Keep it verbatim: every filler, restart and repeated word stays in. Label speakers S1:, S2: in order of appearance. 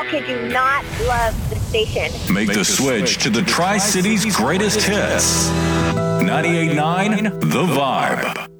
S1: How could you not love the station?
S2: Make the switch to the Tri-Cities greatest hits. ninety-eight point nine The Vibe.